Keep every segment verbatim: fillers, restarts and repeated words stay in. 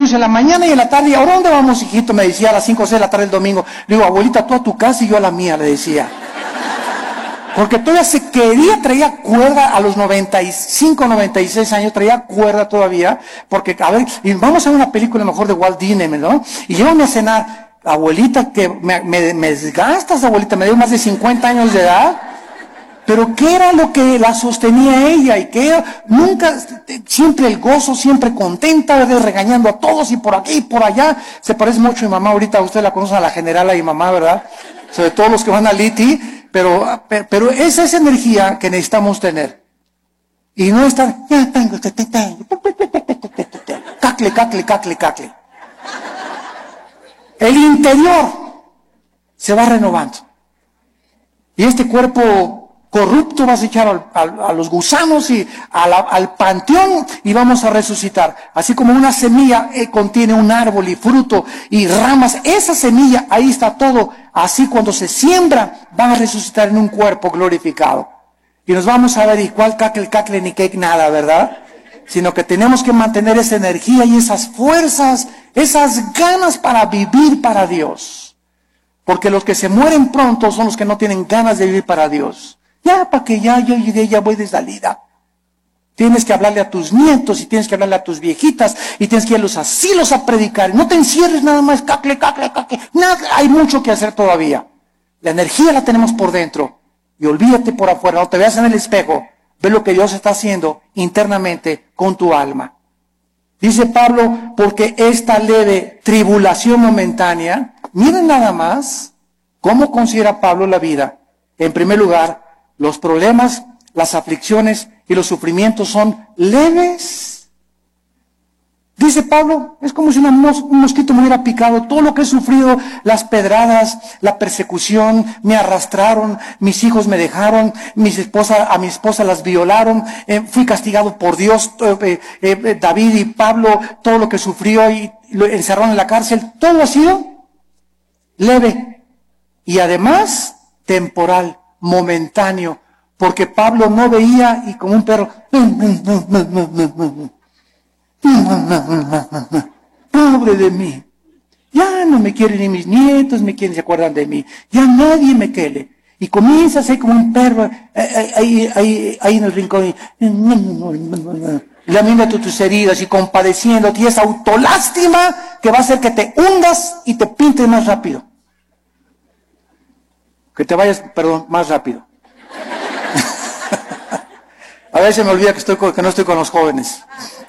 domingos en la mañana y en la tarde. ¿Ahora dónde vamos, hijito? Me decía a las cinco o seis de la tarde el domingo. Le digo, abuelita, tú a tu casa y yo a la mía, le decía. Porque todavía se quería, traía cuerda a los noventa y cinco, noventa y seis años, traía cuerda todavía, porque, a ver, y vamos a ver una película mejor de Walt Disney, ¿no? Y llévame a cenar, abuelita, que me, me, me desgastas, abuelita, me dio más de cincuenta años de edad. Pero ¿qué era lo que la sostenía ella? Y que nunca, siempre el gozo, siempre contenta, ¿verdad? Regañando a todos y por aquí y por allá. Se parece mucho a mi mamá, ahorita usted la conoce, a la generala y mamá, ¿verdad? Sobre todo los que van al I T I. Pero, pero esa es energía que necesitamos tener. Y no estar, ya tengo, cacle, cacle, cacle, cacle. El interior se va renovando. Y este cuerpo corrupto vas a echar al, al, a los gusanos y a la, al panteón y vamos a resucitar. Así como una semilla eh, contiene un árbol y fruto y ramas, esa semilla, ahí está todo. Así cuando se siembra, van a resucitar en un cuerpo glorificado. Y nos vamos a ver, y cuál cacle, cacle, ni cake, nada, ¿verdad? Sino que tenemos que mantener esa energía y esas fuerzas, esas ganas para vivir para Dios. Porque los que se mueren pronto son los que no tienen ganas de vivir para Dios. Ya, para que ya yo llegué, ya voy de salida. Tienes que hablarle a tus nietos y tienes que hablarle a tus viejitas y tienes que ir a los asilos a predicar. No te encierres nada más, cacle, cacle, cacle. Nada, hay mucho que hacer todavía. La energía la tenemos por dentro. Y olvídate por afuera, no te veas en el espejo. Ve lo que Dios está haciendo internamente con tu alma. Dice Pablo, porque esta leve tribulación momentánea, miren nada más cómo considera Pablo la vida. En primer lugar, los problemas, las aflicciones y los sufrimientos son leves. Dice Pablo, es como si una mos- un mosquito me hubiera picado. Todo lo que he sufrido, las pedradas, la persecución, me arrastraron, mis hijos me dejaron, mis esposas, a mi esposa las violaron, eh, fui castigado por Dios, eh, eh, David y Pablo, todo lo que sufrió y lo encerraron en la cárcel, todo ha sido leve y además temporal, momentáneo, porque Pablo no veía y como un perro, pobre de mí, ya no me quieren ni mis nietos, me quieren, se acuerdan de mí, ya nadie me quiere. Y comienza a ser como un perro ahí, ahí, ahí, ahí en el rincón, y lamiéndote tus heridas y compadeciéndote, y esa autolástima que va a hacer que te hundas y te pintes más rápido. Que te vayas, perdón, más rápido. A veces me olvida que, estoy, que no estoy con los jóvenes.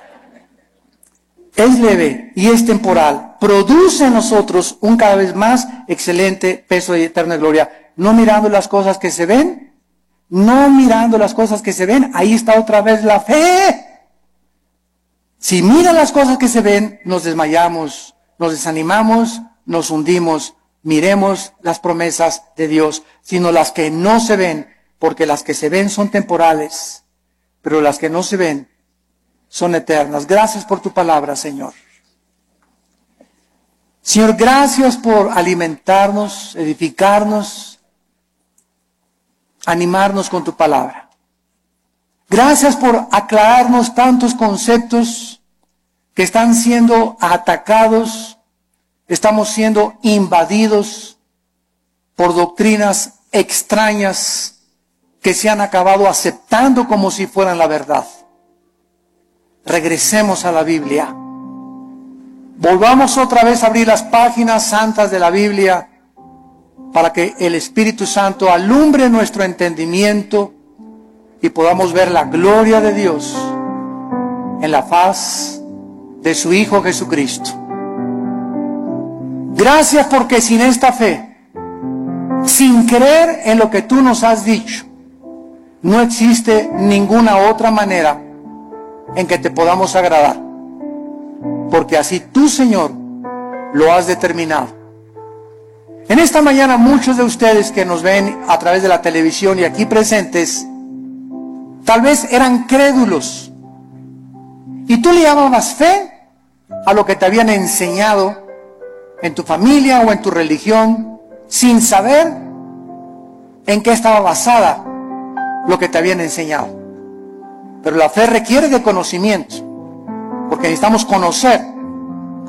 Es leve y es temporal. Produce en nosotros un cada vez más excelente peso de eterna gloria. No mirando las cosas que se ven, no mirando las cosas que se ven, ahí está otra vez la fe. Si miran las cosas que se ven, nos desmayamos, nos desanimamos, nos hundimos. Miremos las promesas de Dios, sino las que no se ven, porque las que se ven son temporales, pero las que no se ven son eternas. Gracias por tu palabra, Señor. Señor, gracias por alimentarnos, edificarnos, animarnos con tu palabra. Gracias por aclararnos tantos conceptos que están siendo atacados. Estamos siendo invadidos por doctrinas extrañas que se han acabado aceptando como si fueran la verdad. Regresemos a la Biblia. Volvamos otra vez a abrir las páginas santas de la Biblia para que el Espíritu Santo alumbre nuestro entendimiento y podamos ver la gloria de Dios en la faz de su Hijo Jesucristo. Gracias porque sin esta fe, sin creer en lo que tú nos has dicho, no existe ninguna otra manera en que te podamos agradar. Porque así tú, Señor, lo has determinado. En esta mañana muchos de ustedes que nos ven a través de la televisión y aquí presentes, tal vez eran crédulos. Y tú le llamabas fe a lo que te habían enseñado en tu familia o en tu religión, sin saber en qué estaba basada lo que te habían enseñado. Pero la fe requiere de conocimiento, porque necesitamos conocer